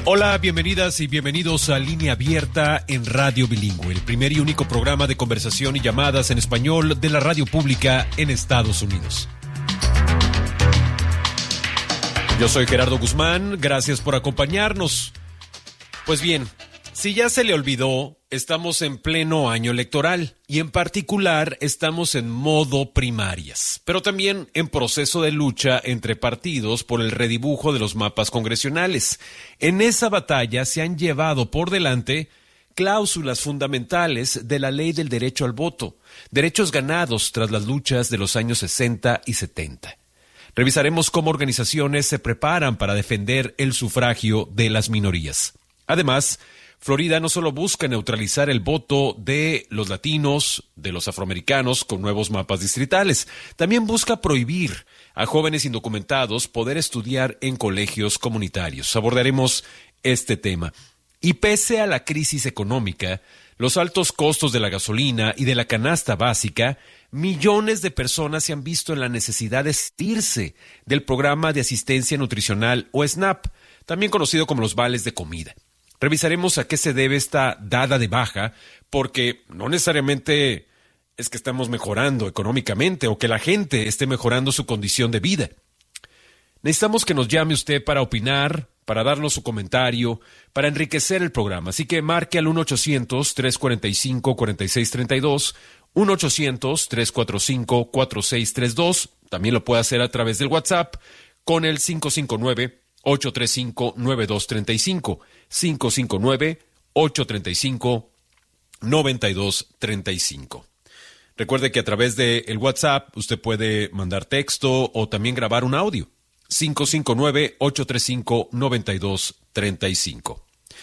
Hola, bienvenidas y bienvenidos a Línea Abierta en Radio Bilingüe, el primer y único programa de conversación y llamadas en español de la radio pública en Estados Unidos. Yo soy Gerardo Guzmán, gracias por acompañarnos. Pues bien, si ya se le olvidó, estamos en pleno año electoral y en particular estamos en modo primarias, pero también en proceso de lucha entre partidos por el redibujo de los mapas congresionales. En esa batalla se han llevado por delante cláusulas fundamentales de la ley del derecho al voto, derechos ganados tras las luchas de los años 60 y 70. Revisaremos cómo organizaciones se preparan para defender el sufragio de las minorías. Además, Florida no solo busca neutralizar el voto de los latinos, de los afroamericanos con nuevos mapas distritales, también busca prohibir a jóvenes indocumentados poder estudiar en colegios comunitarios. Abordaremos este tema. Y pese a la crisis económica, los altos costos de la gasolina y de la canasta básica, millones de personas se han visto en la necesidad de irse del programa de asistencia nutricional o SNAP, también conocido como los vales de comida. Revisaremos a qué se debe esta dada de baja, porque no necesariamente es que estamos mejorando económicamente o que la gente esté mejorando su condición de vida. Necesitamos que nos llame usted para opinar, para darnos su comentario, para enriquecer el programa. Así que marque al 1-800-345-4632, 1-800-345-4632. También lo puede hacer a través del WhatsApp con el 559-835-9235, 559-835-9235. Recuerde que a través del WhatsApp usted puede mandar texto o también grabar un audio. 559-835-9235.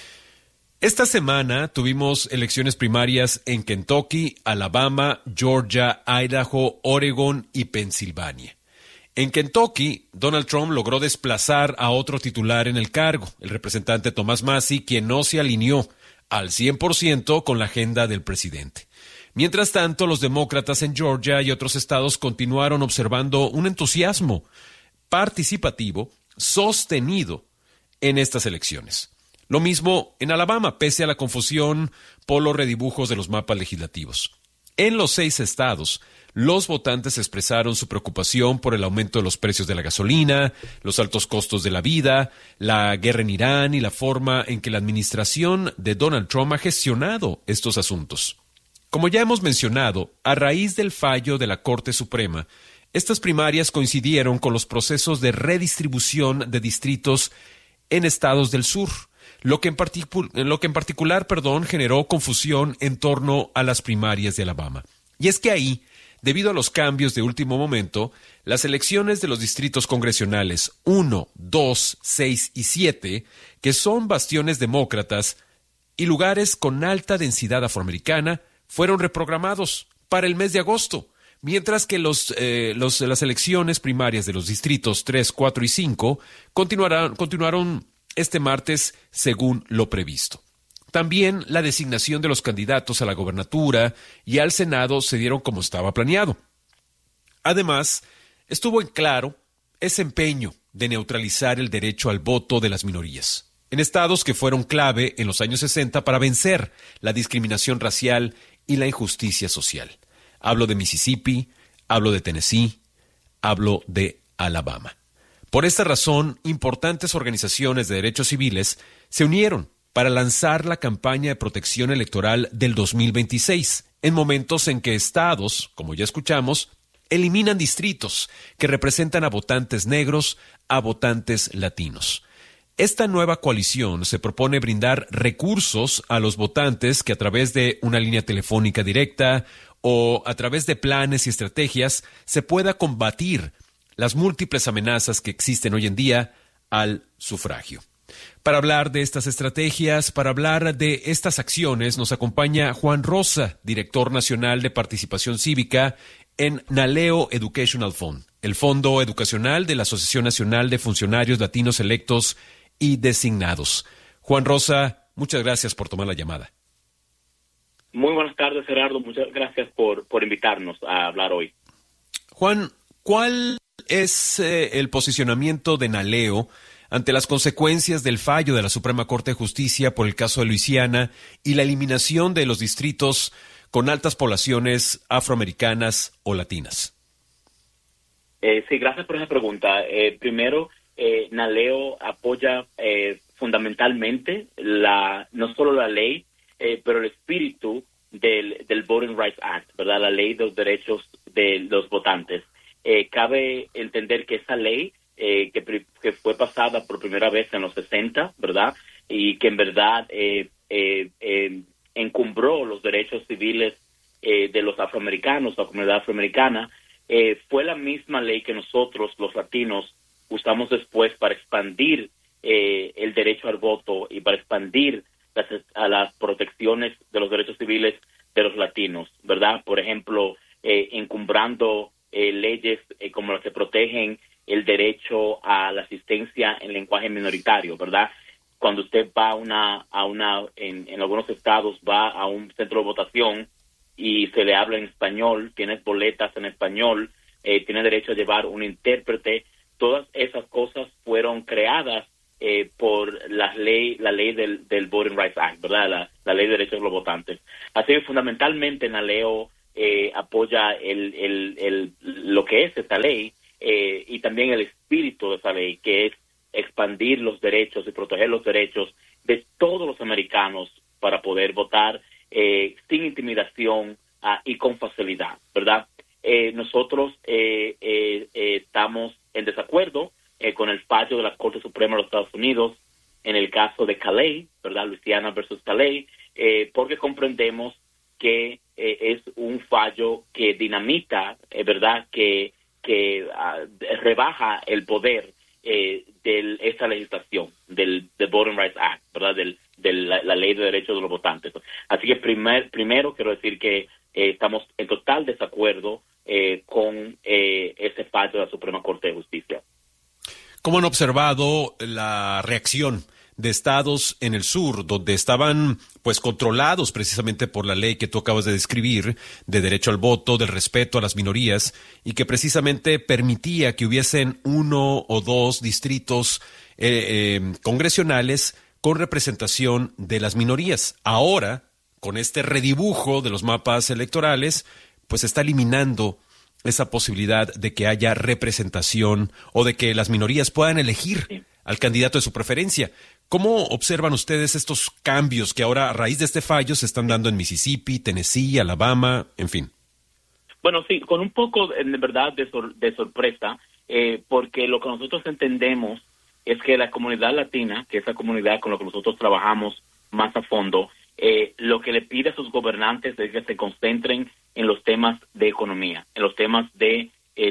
Esta semana tuvimos elecciones primarias en Kentucky, Alabama, Georgia, Idaho, Oregon y Pensilvania. En Kentucky, Donald Trump logró desplazar a otro titular en el cargo, el representante Thomas Massie, quien no se alineó al 100% con la agenda del presidente. Mientras tanto, los demócratas en Georgia y otros estados continuaron observando un entusiasmo participativo sostenido en estas elecciones. Lo mismo en Alabama, pese a la confusión por los redibujos de los mapas legislativos. En los 6 estados, los votantes expresaron su preocupación por el aumento de los precios de la gasolina, los altos costos de la vida, la guerra en Irán y la forma en que la administración de Donald Trump ha gestionado estos asuntos. Como ya hemos mencionado, a raíz del fallo de la Corte Suprema, estas primarias coincidieron con los procesos de redistribución de distritos en estados del sur, lo que en particular generó confusión en torno a las primarias de Alabama. Y es que ahí, debido a los cambios de último momento, las elecciones de los distritos congresionales 1, 2, 6 y 7, que son bastiones demócratas y lugares con alta densidad afroamericana, fueron reprogramados para el mes de agosto, mientras que las elecciones primarias de los distritos 3, 4 y 5 continuaron este martes según lo previsto. También la designación de los candidatos a la gobernatura y al Senado se dieron como estaba planeado. Además, estuvo en claro ese empeño de neutralizar el derecho al voto de las minorías, en estados que fueron clave en los años 60 para vencer la discriminación racial y la injusticia social. Hablo de Mississippi, hablo de Tennessee, hablo de Alabama. Por esta razón, importantes organizaciones de derechos civiles se unieron para lanzar la campaña de protección electoral del 2026, en momentos en que estados, como ya escuchamos, eliminan distritos que representan a votantes negros, a votantes latinos. Esta nueva coalición se propone brindar recursos a los votantes que a través de una línea telefónica directa o a través de planes y estrategias se pueda combatir las múltiples amenazas que existen hoy en día al sufragio. Para hablar de estas estrategias, para hablar de estas acciones, nos acompaña Juan Rosa, director nacional de participación cívica en NALEO Educational Fund, el fondo educacional de la Asociación Nacional de Funcionarios Latinos Electos y Designados. Juan Rosa, muchas gracias por tomar la llamada. Muy buenas tardes, Gerardo. Muchas gracias por invitarnos a hablar hoy. Juan, ¿cuál es el posicionamiento de NALEO ante las consecuencias del fallo de la Suprema Corte de Justicia por el caso de Luisiana y la eliminación de los distritos con altas poblaciones afroamericanas o latinas? Sí, gracias por esa pregunta. Primero, NALEO apoya fundamentalmente no solo la ley, pero el espíritu del Voting Rights Act, ¿verdad? La ley de los derechos de los votantes. Cabe entender que esa ley que fue pasada por primera vez en los 60, ¿verdad? Y que en verdad encumbró los derechos civiles de los afroamericanos, la comunidad afroamericana, fue la misma ley que nosotros, los latinos, usamos después para expandir el derecho al voto y para expandir las protecciones de los derechos civiles de los latinos, ¿verdad? Por ejemplo, encumbrando leyes como las que protegen el derecho a la asistencia en lenguaje minoritario, ¿verdad? Cuando usted va en algunos estados, va a un centro de votación y se le habla en español, tienes boletas en español, tiene derecho a llevar un intérprete. Todas esas cosas fueron creadas por la ley del Voting Rights Act, ¿verdad? La ley de derechos de los votantes. Así que fundamentalmente NALEO apoya lo que es esta ley y también el espíritu de esa ley, que es expandir los derechos y proteger los derechos de todos los americanos para poder votar sin intimidación y con facilidad, ¿verdad? Nosotros estamos en desacuerdo con el fallo de la Corte Suprema de los Estados Unidos en el caso de Calais, ¿verdad? Luisiana versus Calais, porque comprendemos que es un fallo que dinamita, ¿verdad? Que rebaja el poder de esta legislación, del Voting Rights Act, ¿verdad? De la ley de derechos de los votantes. Así que primero quiero decir que estamos en total desacuerdo con ese fallo de la Suprema Corte de Justicia. ¿Cómo han observado la reacción de estados en el sur, donde estaban pues controlados precisamente por la ley que tú acabas de describir, de derecho al voto, del respeto a las minorías, y que precisamente permitía que hubiesen 1 o 2 distritos congresionales con representación de las minorías? Ahora, con este redibujo de los mapas electorales, pues se está eliminando esa posibilidad de que haya representación o de que las minorías puedan elegir al candidato de su preferencia. ¿Cómo observan ustedes estos cambios que ahora, a raíz de este fallo, se están dando en Mississippi, Tennessee, Alabama, en fin? Bueno, sí, con un poco, de verdad, de sorpresa, porque lo que nosotros entendemos es que la comunidad latina, que es la comunidad con la que nosotros trabajamos más a fondo, lo que le pide a sus gobernantes es que se concentren en los temas de economía, en los temas de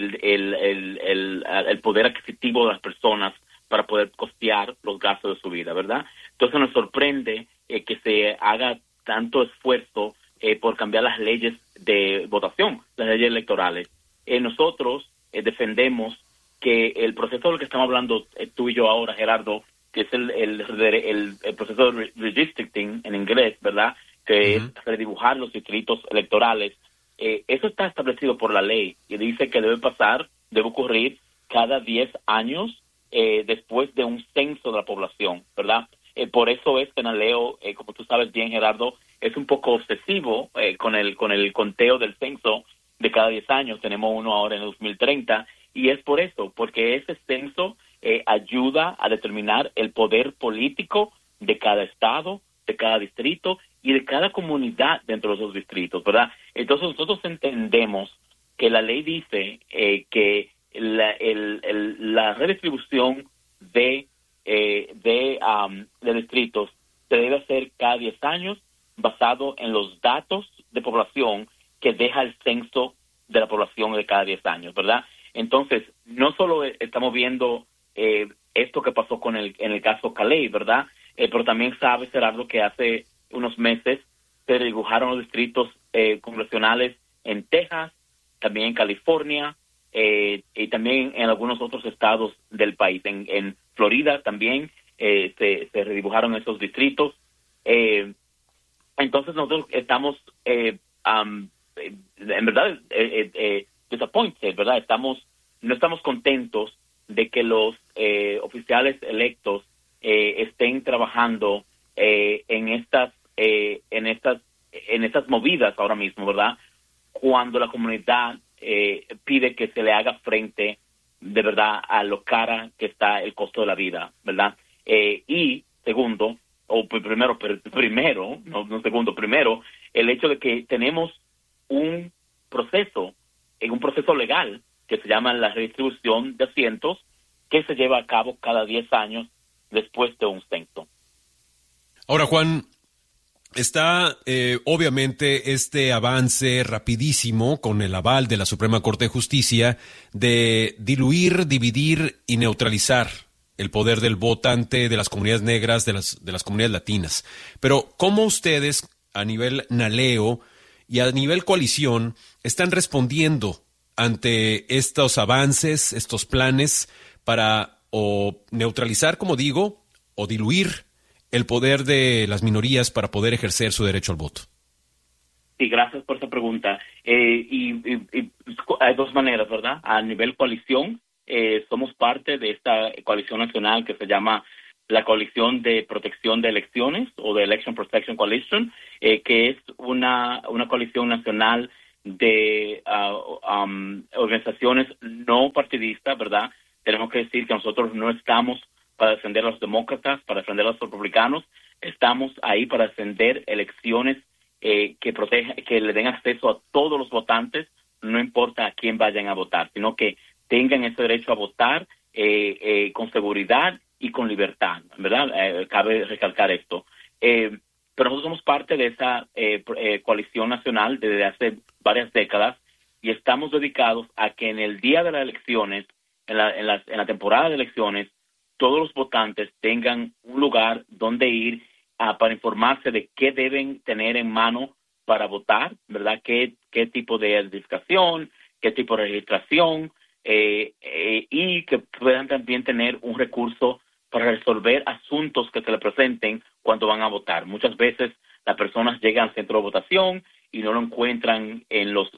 el poder adquisitivo de las personas para poder costear los gastos de su vida, ¿verdad? Entonces nos sorprende que se haga tanto esfuerzo por cambiar las leyes de votación, las leyes electorales. Nosotros defendemos que el proceso del que estamos hablando tú y yo ahora, Gerardo, que es el proceso de redistricting en inglés, ¿verdad? Que es redibujar los distritos electorales. Eso está establecido por la ley y dice que debe ocurrir cada 10 años después de un censo de la población, ¿verdad? Por eso es que NALEO, como tú sabes bien, Gerardo, es un poco obsesivo con el conteo del censo de cada 10 años. Tenemos uno ahora en el 2030 y es por eso, porque ese censo ayuda a determinar el poder político de cada estado, de cada distrito y de cada comunidad dentro de esos distritos, ¿verdad? Entonces nosotros entendemos que la ley dice que la redistribución de distritos se debe hacer cada 10 años basado en los datos de población que deja el censo de la población de cada 10 años, ¿verdad? Entonces, no solo estamos viendo esto que pasó en el caso Calais, ¿verdad? Pero también sabe, Gerardo, que hace unos meses se dibujaron los distritos congresionales en Texas, también en California, y también en algunos otros estados del país. En Florida también se redibujaron esos distritos. Entonces nosotros estamos, en verdad, disappointed, ¿verdad? No estamos contentos de que los oficiales electos estén trabajando en estas movidas ahora mismo, ¿verdad? Cuando la comunidad pide que se le haga frente de verdad a lo cara que está el costo de la vida, ¿verdad? Y segundo, primero, el hecho de que tenemos un proceso legal que se llama la redistribución de asientos, que se lleva a cabo cada 10 años después de un censo. Ahora, Juan, está obviamente este avance rapidísimo con el aval de la Suprema Corte de Justicia de diluir, dividir y neutralizar el poder del votante de las comunidades negras, de las comunidades latinas. Pero, ¿cómo ustedes, a nivel NALEO y a nivel coalición, están respondiendo ante estos avances, estos planes para o neutralizar, como digo, o diluir el poder de las minorías para poder ejercer su derecho al voto? Sí, gracias por esa pregunta. Y hay dos maneras, ¿verdad? A nivel coalición, somos parte de esta coalición nacional que se llama la Coalición de Protección de Elecciones, o de Election Protection Coalition, que es una coalición nacional de organizaciones no partidistas, ¿verdad? Tenemos que decir que nosotros no estamos para defender a los demócratas, para defender a los republicanos, estamos ahí para defender elecciones que le den acceso a todos los votantes, no importa a quién vayan a votar, sino que tengan ese derecho a votar con seguridad y con libertad, ¿verdad? Cabe recalcar esto. Pero nosotros somos parte de esa coalición nacional desde hace varias décadas y estamos dedicados a que en el día de las elecciones, en la temporada de elecciones, todos los votantes tengan un lugar donde ir para informarse de qué deben tener en mano para votar, ¿verdad? Qué tipo de identificación, qué tipo de registración, y que puedan también tener un recurso para resolver asuntos que se les presenten cuando van a votar. Muchas veces las personas llegan al centro de votación y no lo encuentran en los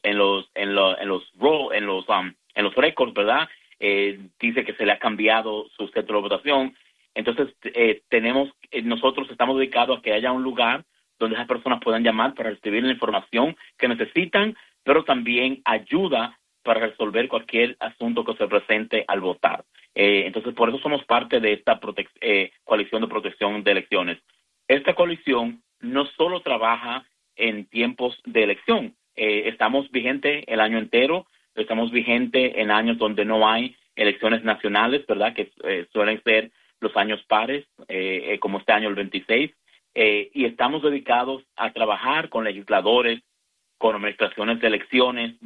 récords, ¿verdad? Dice que se le ha cambiado su centro de votación. Entonces, nosotros estamos dedicados a que haya un lugar donde esas personas puedan llamar para recibir la información que necesitan, pero también ayuda para resolver cualquier asunto que se presente al votar. Entonces, por eso somos parte de esta coalición de protección de elecciones. Esta coalición no solo trabaja en tiempos de elección. Estamos vigentes el año entero, estamos vigentes en años donde no hay elecciones nacionales, ¿verdad? Que suelen ser los años pares, como este año el 26, y estamos dedicados a trabajar con legisladores, con administradores de elecciones,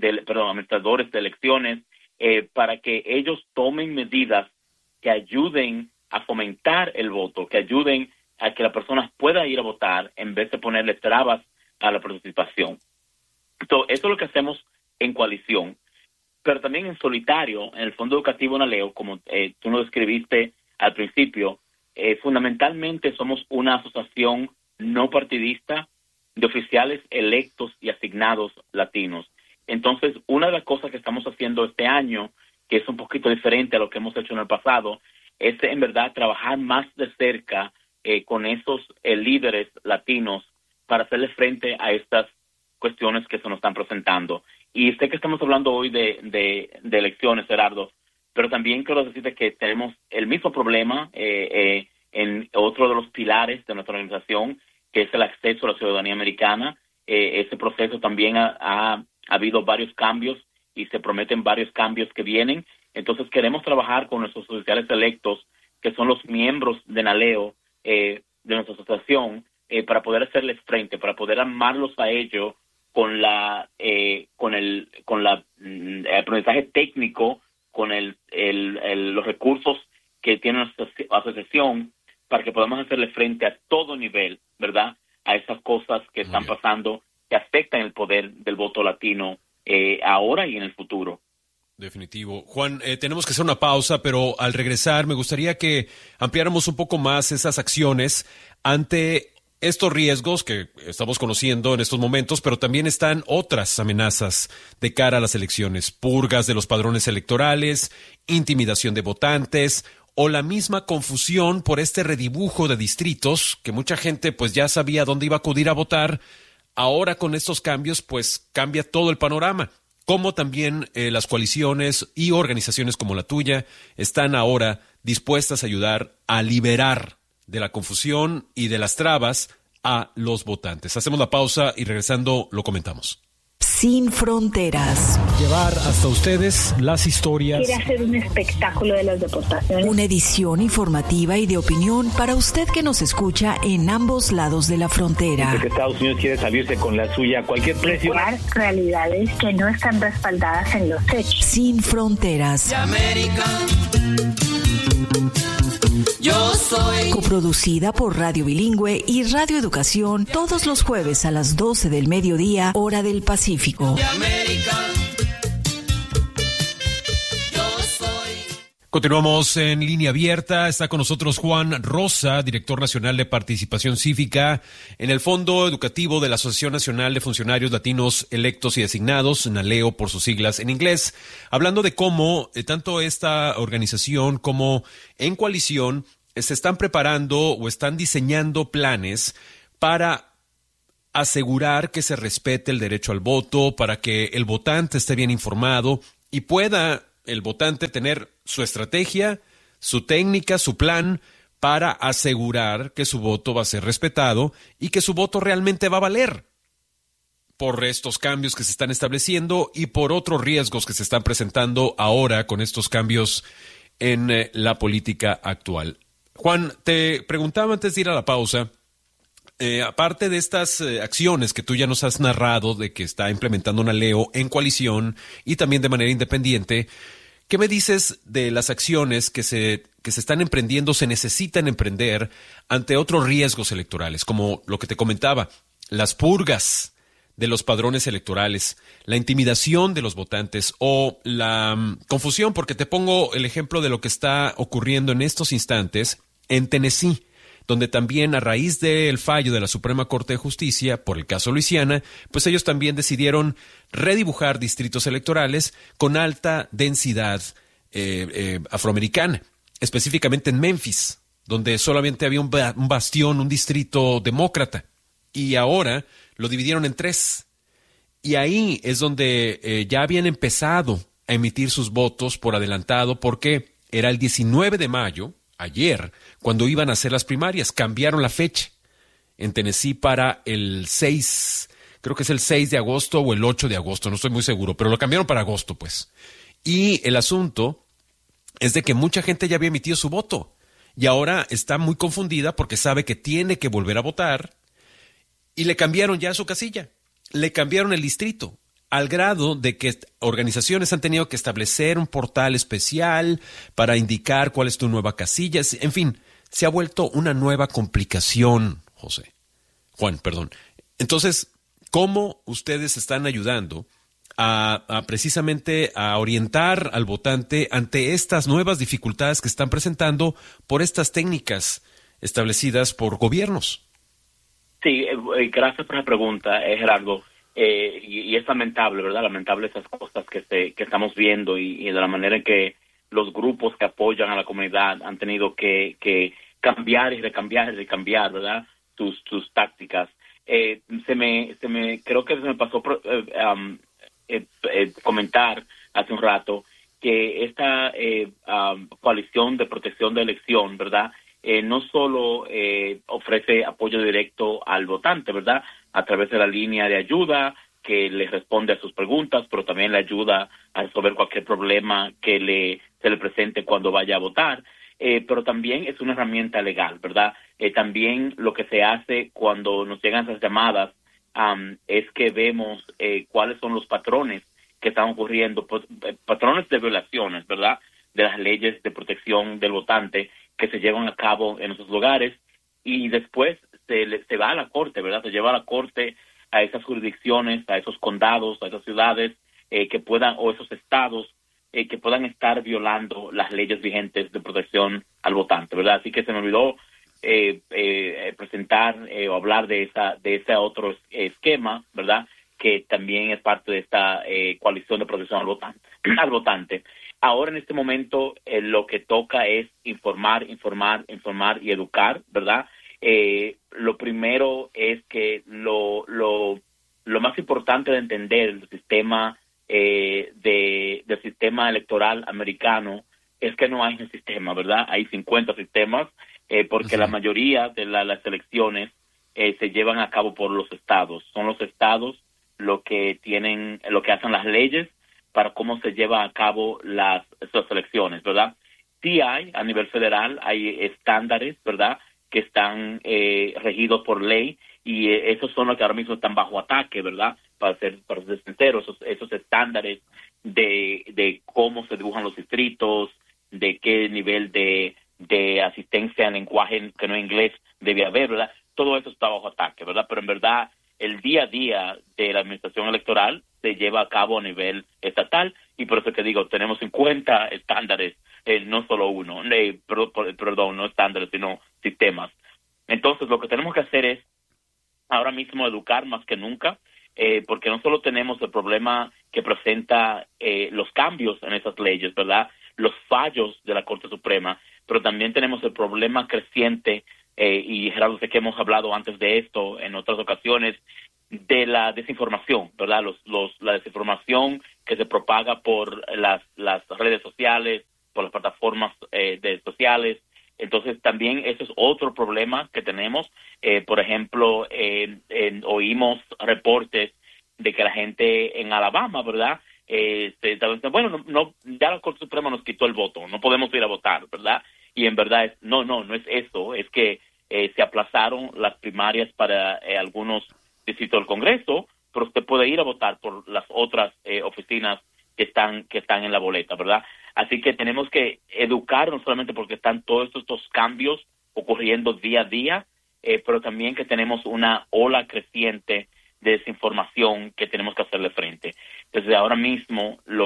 para que ellos tomen medidas que ayuden a fomentar el voto, que ayuden a que las personas puedan ir a votar en vez de ponerle trabas a la participación. Entonces, eso es lo que hacemos en coalición, pero también en solitario, en el Fondo Educativo NALEO, como tú nos describiste al principio, fundamentalmente somos una asociación no partidista de oficiales electos y asignados latinos. Entonces, una de las cosas que estamos haciendo este año, que es un poquito diferente a lo que hemos hecho en el pasado, es en verdad trabajar más de cerca con esos líderes latinos para hacerle frente a estas cuestiones que se nos están presentando. Y sé que estamos hablando hoy de elecciones, Gerardo, pero también quiero decirte que tenemos el mismo problema en otro de los pilares de nuestra organización, que es el acceso a la ciudadanía americana. Ese proceso también ha habido varios cambios y se prometen varios cambios que vienen. Entonces queremos trabajar con nuestros oficiales electos, que son los miembros de NALEO, de nuestra asociación, para poder hacerles frente, para poder amarlos a ellos con el aprendizaje técnico, con los recursos que tiene nuestra asociación, para que podamos hacerle frente a todo nivel, ¿verdad?, a esas cosas que están pasando, que afectan el poder del voto latino ahora y en el futuro. Definitivo. Juan, tenemos que hacer una pausa, pero al regresar me gustaría que ampliáramos un poco más esas acciones ante estos riesgos que estamos conociendo en estos momentos, pero también están otras amenazas de cara a las elecciones: purgas de los padrones electorales, intimidación de votantes, o la misma confusión por este redibujo de distritos, que mucha gente pues ya sabía dónde iba a acudir a votar. Ahora con estos cambios pues cambia todo el panorama. Como también las coaliciones y organizaciones como la tuya están ahora dispuestas a ayudar a liberar de la confusión y de las trabas a los votantes. Hacemos la pausa y regresando lo comentamos. Sin fronteras. Llevar hasta ustedes las historias. Quiere hacer un espectáculo de las deportaciones. Una edición informativa y de opinión para usted que nos escucha en ambos lados de la frontera. Porque Estados Unidos quiere salirse con la suya a cualquier precio. Realidades que no están respaldadas en los hechos. Sin fronteras. Yo soy. Coproducida por Radio Bilingüe y Radio Educación todos los jueves a las 12 del mediodía, hora del Pacífico. Continuamos en línea abierta. Está con nosotros Juan Rosa, director nacional de participación cívica en el Fondo Educativo de la Asociación Nacional de Funcionarios Latinos Electos y Designados, NALEO por sus siglas en inglés, hablando de cómo tanto esta organización como en coalición se están preparando o están diseñando planes para asegurar que se respete el derecho al voto, para que el votante esté bien informado y pueda el votante tener su estrategia, su técnica, su plan para asegurar que su voto va a ser respetado y que su voto realmente va a valer por estos cambios que se están estableciendo y por otros riesgos que se están presentando ahora con estos cambios en la política actual. Juan, te preguntaba antes de ir a la pausa, aparte de estas acciones que tú ya nos has narrado de que está implementando NALEO en coalición y también de manera independiente, ¿qué me dices de las acciones que se están emprendiendo, se necesitan emprender ante otros riesgos electorales, como lo que te comentaba, las purgas de los padrones electorales, la intimidación de los votantes o la confusión? Porque te pongo el ejemplo de lo que está ocurriendo en estos instantes en Tennessee, donde también a raíz del fallo de la Suprema Corte de Justicia por el caso Luisiana, pues ellos también decidieron redibujar distritos electorales con alta densidad afroamericana, específicamente en Memphis, donde solamente había un bastión, un distrito demócrata, y ahora lo dividieron en 3. Y ahí es donde ya habían empezado a emitir sus votos por adelantado, porque era el 19 de mayo, ayer, cuando iban a hacer las primarias. Cambiaron la fecha en Tennessee para el 6, creo que es el 6 de agosto o el 8 de agosto, no estoy muy seguro, pero lo cambiaron para agosto, pues. Y el asunto es de que mucha gente ya había emitido su voto y ahora está muy confundida porque sabe que tiene que volver a votar y le cambiaron ya su casilla, le cambiaron el distrito, al grado de que organizaciones han tenido que establecer un portal especial para indicar cuál es tu nueva casilla. En fin, se ha vuelto una nueva complicación, Juan, perdón. Entonces, ¿cómo ustedes están ayudando a precisamente a orientar al votante ante estas nuevas dificultades que están presentando por estas técnicas establecidas por gobiernos? Sí, gracias por la pregunta, Gerardo. Y es lamentable, ¿verdad? Lamentable esas cosas que estamos viendo y de la manera en que los grupos que apoyan a la comunidad han tenido que cambiar y recambiar, ¿verdad? Sus tácticas. Creo que se me pasó comentar hace un rato que esta coalición de protección de elección, ¿verdad? No solo ofrece apoyo directo al votante, ¿verdad?, a través de la línea de ayuda que le responde a sus preguntas, pero también le ayuda a resolver cualquier problema que se le presente cuando vaya a votar, pero también es una herramienta legal, ¿verdad? También lo que se hace cuando nos llegan esas llamadas es que vemos cuáles son los patrones que están ocurriendo, pues, patrones de violaciones, ¿verdad?, de las leyes de protección del votante que se llevan a cabo en esos lugares, y después se va a la corte, ¿verdad? Se lleva a la corte a esas jurisdicciones, a esos condados, a esas ciudades que puedan, o esos estados que puedan estar violando las leyes vigentes de protección al votante, ¿verdad? Así que se me olvidó presentar o hablar de ese otro esquema, ¿verdad?, que también es parte de esta coalición de protección al votante. Ahora, en este momento, lo que toca es informar y educar, ¿verdad? Lo primero es que lo más importante de entender el sistema del sistema electoral americano es que no hay un sistema, ¿verdad? Hay 50 sistemas, porque la mayoría de las elecciones se llevan a cabo por los estados. Son los estados lo que hacen las leyes para cómo se lleva a cabo esas elecciones, ¿verdad? Sí hay, a nivel federal, hay estándares, ¿verdad?, que están regidos por ley, y esos son los que ahora mismo están bajo ataque, ¿verdad?, para ser sinceros, esos estándares de cómo se dibujan los distritos, de qué nivel de asistencia en lenguaje que no es inglés debe haber, ¿verdad? Todo eso está bajo ataque, ¿verdad? Pero en verdad, el día a día de la administración electoral se lleva a cabo a nivel estatal, y por eso que digo, tenemos 50 estándares, no solo uno, perdón, no estándares, sino sistemas. Entonces, lo que tenemos que hacer es ahora mismo educar más que nunca, porque no solo tenemos el problema que presenta los cambios en esas leyes, ¿verdad?, los fallos de la Corte Suprema, pero también tenemos el problema creciente, y Gerardo, sé que hemos hablado antes de esto en otras ocasiones, de la desinformación, ¿verdad? La desinformación que se propaga por las redes sociales, por las plataformas sociales. Entonces, también eso es otro problema que tenemos. Por ejemplo, oímos reportes de que la gente en Alabama, ¿verdad?, bueno, ya la Corte Suprema nos quitó el voto, no podemos ir a votar, ¿verdad? Y en verdad no es eso, es que se aplazaron las primarias para algunos distritos del Congreso, pero usted puede ir a votar por las otras oficinas que están en la boleta, ¿verdad? Así que tenemos que educar, no solamente porque están todos estos cambios ocurriendo día a día, pero también que tenemos una ola creciente de desinformación que tenemos que hacerle frente. Entonces, ahora mismo la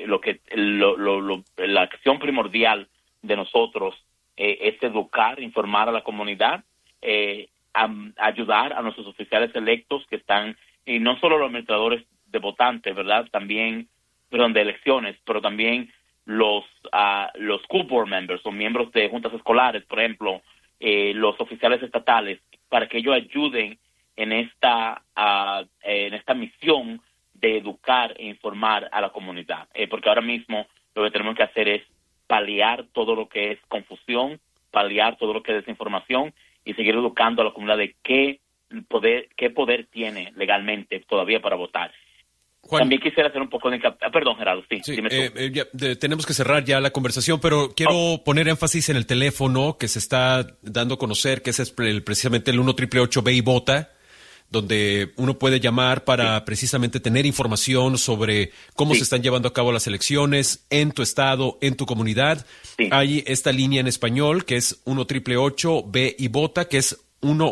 acción primordial de nosotros es educar, informar a la comunidad, ayudar a nuestros oficiales electos que están, y no solo los administradores de votantes, ¿verdad?, también, de elecciones, pero también los school board members o miembros de juntas escolares, por ejemplo, los oficiales estatales, para que ellos ayuden en esta misión de educar e informar a la comunidad, porque ahora mismo lo que tenemos que hacer es paliar todo lo que es confusión, paliar todo lo que es desinformación y seguir educando a la comunidad de qué poder tiene legalmente todavía para votar. Juan, también quisiera hacer un poco de... Perdón, Gerardo, sí. Dime tú. Tenemos que cerrar ya la conversación, pero quiero poner énfasis en el teléfono que se está dando a conocer, que es precisamente el 1-888 ve y vota, donde uno puede llamar para precisamente tener información sobre cómo se están llevando a cabo las elecciones en tu estado, en tu comunidad. Sí. Hay esta línea en español que es 1-888 ve y vota, que es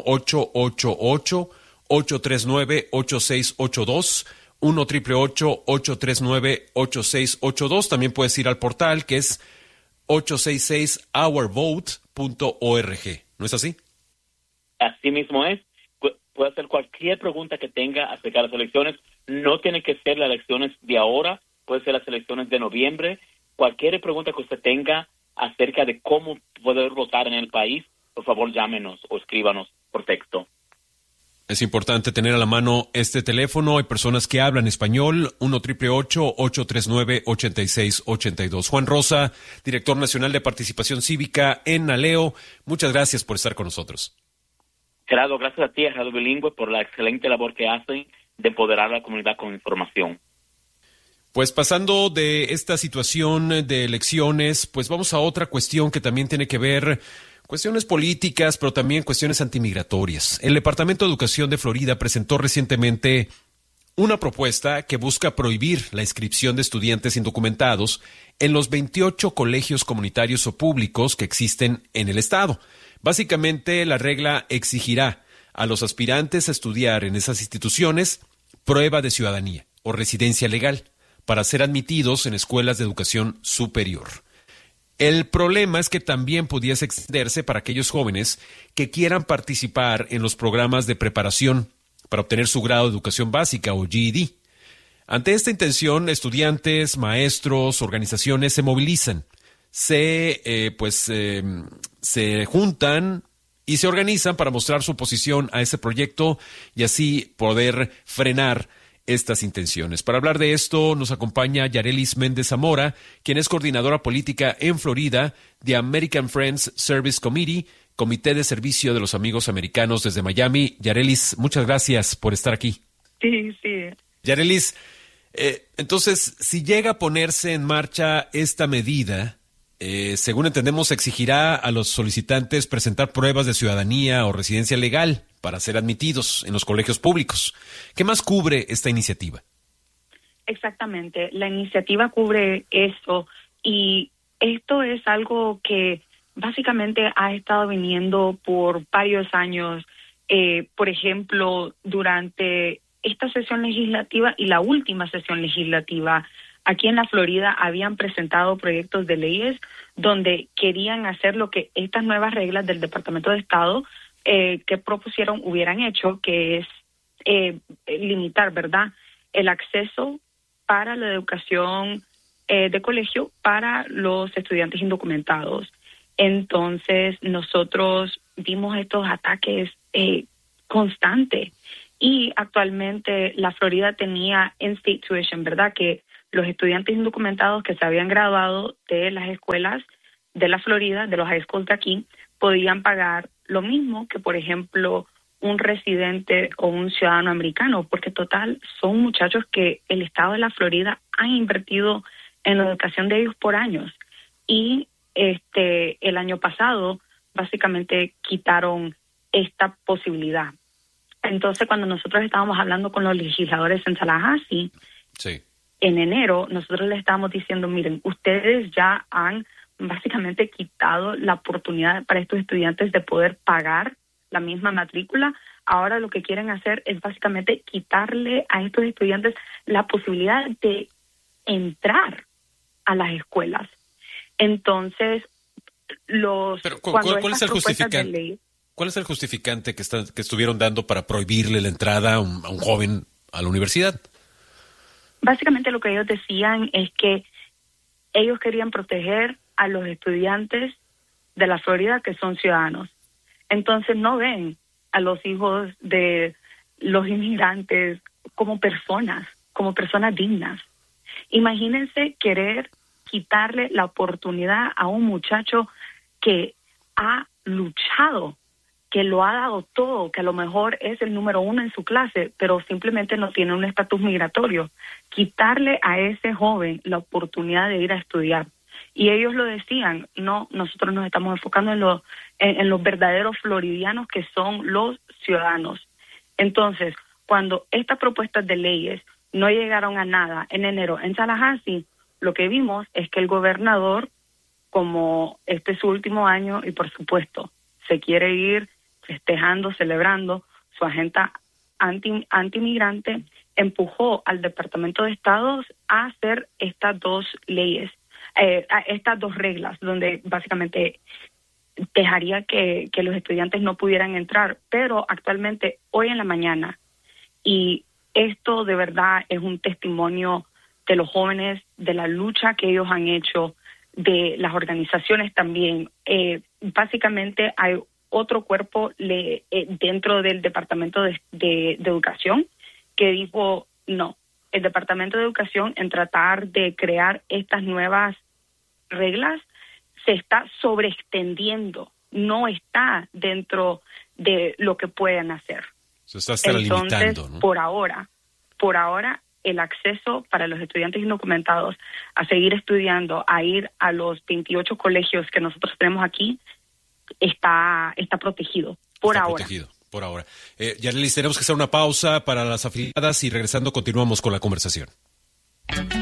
1-888-839-8682. 1-888-839-8682. También puedes ir al portal que es 866hourvote.org. ¿No es así? Así mismo es. Puede hacer cualquier pregunta que tenga acerca de las elecciones. No tiene que ser las elecciones de ahora, puede ser las elecciones de noviembre. Cualquier pregunta que usted tenga acerca de cómo poder votar en el país, por favor llámenos o escríbanos por texto. Es importante tener a la mano este teléfono. Hay personas que hablan español. 1-888-839-8682. Juan Rosa, director nacional de participación cívica en Aleo. Muchas gracias por estar con nosotros. Gerardo, gracias a ti, a Radio Bilingüe, por la excelente labor que hacen de empoderar a la comunidad con información. Pues pasando de esta situación de elecciones, pues vamos a otra cuestión que también tiene que ver cuestiones políticas, pero también cuestiones antimigratorias. El Departamento de Educación de Florida presentó recientemente una propuesta que busca prohibir la inscripción de estudiantes indocumentados en los 28 colegios comunitarios o públicos que existen en el estado. Básicamente, la regla exigirá a los aspirantes a estudiar en esas instituciones prueba de ciudadanía o residencia legal para ser admitidos en escuelas de educación superior. El problema es que también pudiese extenderse para aquellos jóvenes que quieran participar en los programas de preparación para obtener su grado de educación básica o GED. Ante esta intención, estudiantes, maestros, organizaciones se movilizan, se juntan y se organizan para mostrar su oposición a ese proyecto y así poder frenar estas intenciones. Para hablar de esto nos acompaña Yarelis Méndez Zamora, quien es coordinadora política en Florida de American Friends Service Committee, Comité de Servicio de los Amigos Americanos desde Miami. Yarelis, muchas gracias por estar aquí. Sí. Yarelis, entonces, si llega a ponerse en marcha esta medida, según entendemos, exigirá a los solicitantes presentar pruebas de ciudadanía o residencia legal para ser admitidos en los colegios públicos. ¿Qué más cubre esta iniciativa? Exactamente, la iniciativa cubre eso, y esto es algo que básicamente ha estado viniendo por varios años. Por ejemplo, durante esta sesión legislativa y la última sesión legislativa, aquí en la Florida habían presentado proyectos de leyes donde querían hacer lo que estas nuevas reglas del Departamento de Estado que propusieron hubieran hecho, que es limitar, ¿verdad?, el acceso para la educación de colegio para los estudiantes indocumentados. Entonces, nosotros vimos estos ataques constantes, y actualmente la Florida tenía in-state tuition, ¿verdad?, que los estudiantes indocumentados que se habían graduado de las escuelas de la Florida, de los high schools de aquí, podían pagar lo mismo que, por ejemplo, un residente o un ciudadano americano, porque total son muchachos que el estado de la Florida ha invertido en la educación de ellos por años. Y el año pasado básicamente quitaron esta posibilidad. Entonces, cuando nosotros estábamos hablando con los legisladores en Tallahassee, sí, en enero, nosotros les estábamos diciendo, miren, ustedes ya han básicamente quitado la oportunidad para estos estudiantes de poder pagar la misma matrícula. Ahora lo que quieren hacer es básicamente quitarle a estos estudiantes la posibilidad de entrar a las escuelas. Entonces, ¿cuál es el justificante? ¿Cuál es el justificante que estuvieron dando para prohibirle la entrada a un joven a la universidad? Básicamente lo que ellos decían es que ellos querían proteger a los estudiantes de la Florida que son ciudadanos. Entonces no ven a los hijos de los inmigrantes como personas dignas. Imagínense querer quitarle la oportunidad a un muchacho que ha luchado, que lo ha dado todo, que a lo mejor es el número 1 en su clase, pero simplemente no tiene un estatus migratorio. Quitarle a ese joven la oportunidad de ir a estudiar. Y ellos lo decían, no, nosotros nos estamos enfocando en los verdaderos floridianos que son los ciudadanos. Entonces, cuando estas propuestas de leyes no llegaron a nada en enero en Tallahassee, lo que vimos es que el gobernador, como este es su último año y por supuesto se quiere ir festejando, celebrando su agenda antimigrante, empujó al Departamento de Estado a hacer estas dos leyes, estas dos reglas, donde básicamente dejaría que los estudiantes no pudieran entrar. Pero actualmente, hoy en la mañana, y esto de verdad es un testimonio de los jóvenes, de la lucha que ellos han hecho, de las organizaciones también. Básicamente hay otro cuerpo dentro del Departamento de Educación que dijo no. El Departamento de Educación, en tratar de crear estas nuevas reglas, se está sobreextendiendo, no está dentro de lo que pueden hacer. Se está limitando, ¿no? Por ahora, el acceso para los estudiantes indocumentados a seguir estudiando, a ir a los 28 colegios que nosotros tenemos aquí, está protegido por ahora. Por ahora. Yarelis, tenemos que hacer una pausa para las afiliadas y regresando continuamos con la conversación.